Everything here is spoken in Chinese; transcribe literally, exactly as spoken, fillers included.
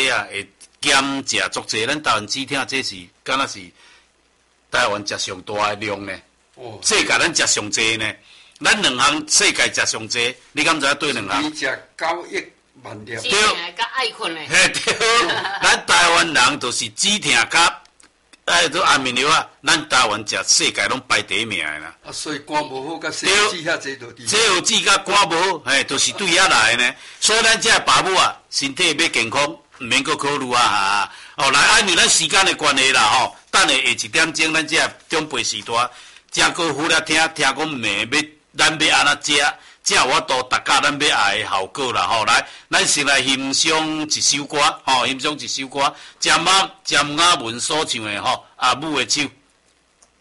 体啊会减食足济，咱台湾煮体这是敢若是台湾食上大诶量呢。哦，世界咱食上济呢，咱两项世界食上济，你敢知影对两项？ 你食九亿万粒。 对，甲爱困嘞。 嘿对，咱台湾人就是止疼甲。哎，都安眠药啊！咱台湾食世界拢排第一名的啦。 啊，所以肝无好，甲西药治遐济就治。 西药治甲肝无好，嘿，都是对遐来的呢。所以咱这爸母啊，身体要健康，毋免阁考虑啊哈。哦，来，啊，因为咱时间的关系啦吼，等下下一点钟，咱这中辈时段，正过好了听，听讲问要咱要安怎食，才有法度达到咱要爱的效果啦吼。来，咱先来欣赏一首歌，吼，欣赏一首歌，占马占雅文所唱的吼，阿母的手。